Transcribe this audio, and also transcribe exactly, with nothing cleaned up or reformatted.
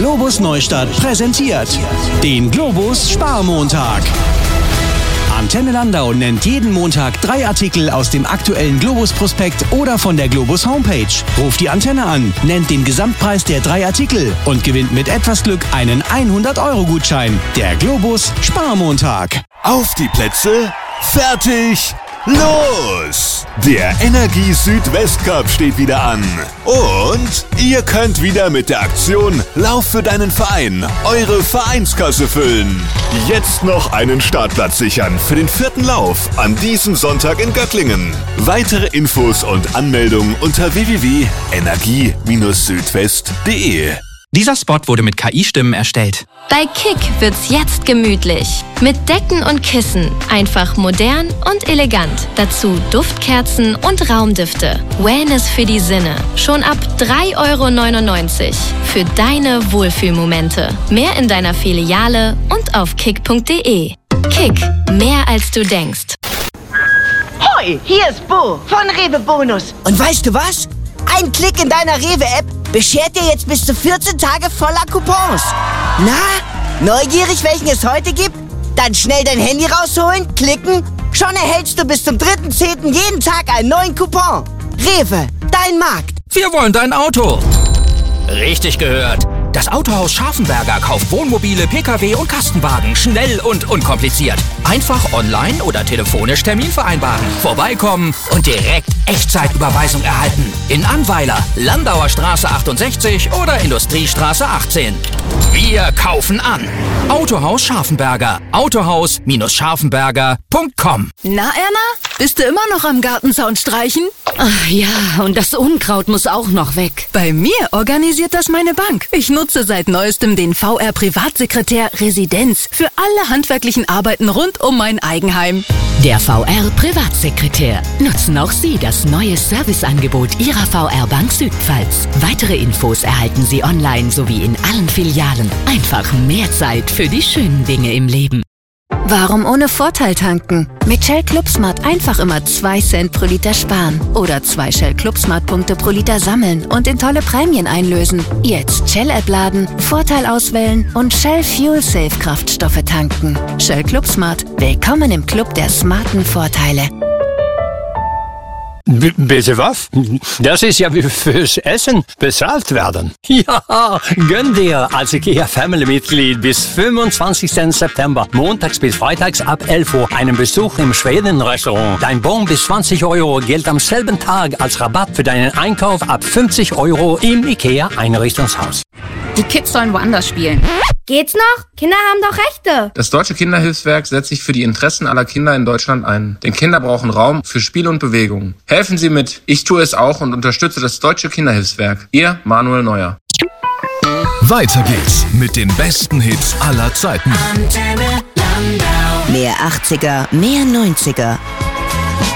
Globus Neustadt präsentiert den Globus Sparmontag. Antenne Landau nennt jeden Montag drei Artikel aus dem aktuellen Globus-Prospekt oder von der Globus Homepage. Ruft die Antenne an, nennt den Gesamtpreis der drei Artikel und gewinnt mit etwas Glück einen hundert-Euro-Gutschein. Der Globus Sparmontag. Auf die Plätze, fertig, los! Der Energie Südwest Cup steht wieder an. Und ihr könnt wieder mit der Aktion Lauf für deinen Verein eure Vereinskasse füllen. Jetzt noch einen Startplatz sichern für den vierten Lauf an diesem Sonntag in Göttlingen. Weitere Infos und Anmeldungen unter w w w punkt energie südwest punkt de. Dieser Spot wurde mit K I-Stimmen erstellt. Bei Kick wird's jetzt gemütlich. Mit Decken und Kissen. Einfach modern und elegant. Dazu Duftkerzen und Raumdüfte. Wellness für die Sinne. Schon ab drei Euro neunundneunzig. Für deine Wohlfühlmomente. Mehr in deiner Filiale und auf kick punkt de. Kick. Mehr als du denkst. Hoi, hier ist Bo von Rewe Bonus. Und weißt du was? Ein Klick in deiner Rewe-App beschert dir jetzt bis zu vierzehn Tage voller Coupons. Na, neugierig, welchen es heute gibt? Dann schnell dein Handy rausholen, klicken. Schon erhältst du bis zum dritten zehnten jeden Tag einen neuen Coupon. Rewe, dein Markt. Wir wollen dein Auto. Richtig gehört. Das Autohaus Scharfenberger kauft Wohnmobile, Pkw und Kastenwagen. Schnell und unkompliziert. Einfach online oder telefonisch Termin vereinbaren. Vorbeikommen und direkt Echtzeitüberweisung erhalten. In Annweiler, Landauer Straße achtundsechzig oder Industriestraße achtzehn. Wir kaufen an. Autohaus Scharfenberger. Autohaus Scharfenberger punkt com. Na, Erna? Bist du immer noch am Gartenzaun streichen? Ach ja, und das Unkraut muss auch noch weg. Bei mir organisiert das meine Bank. Ich nutze seit neuestem den V R Privatsekretär Residenz für alle handwerklichen Arbeiten rund um mein Eigenheim. Der V R Privatsekretär. Nutzen auch Sie das neue Serviceangebot Ihrer V R Bank Südpfalz. Weitere Infos erhalten Sie online sowie in allen Filialen. Einfach mehr Zeit für die schönen Dinge im Leben. Warum ohne Vorteil tanken? Mit Shell ClubSmart einfach immer zwei Cent pro Liter sparen. Oder zwei Shell ClubSmart-Punkte pro Liter sammeln und in tolle Prämien einlösen. Jetzt Shell-App laden, Vorteil auswählen und Shell Fuel Safe Kraftstoffe tanken. Shell ClubSmart. Willkommen im Club der smarten Vorteile. B- bitte was? Das ist ja wie fürs Essen bezahlt werden. Ja, gönn dir als IKEA Family-Mitglied bis fünfundzwanzigsten September, montags bis freitags ab elf Uhr, einen Besuch im Schweden-Restaurant. Dein Bon bis zwanzig Euro gilt am selben Tag als Rabatt für deinen Einkauf ab fünfzig Euro im IKEA-Einrichtungshaus. Die Kids sollen woanders spielen. Geht's noch? Kinder haben doch Rechte. Das Deutsche Kinderhilfswerk setzt sich für die Interessen aller Kinder in Deutschland ein. Denn Kinder brauchen Raum für Spiel und Bewegung. Helfen Sie mit. Ich tue es auch und unterstütze das Deutsche Kinderhilfswerk. Ihr Manuel Neuer. Weiter geht's mit den besten Hits aller Zeiten. Mehr achtziger, mehr neunziger.